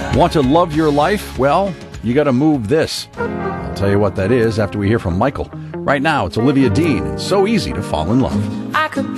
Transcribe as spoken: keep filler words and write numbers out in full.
Want to love your life? Well, you got to move this. I'll tell you what that is after we hear from Michael. Right now, it's Olivia Dean. It's so easy to fall in love. I could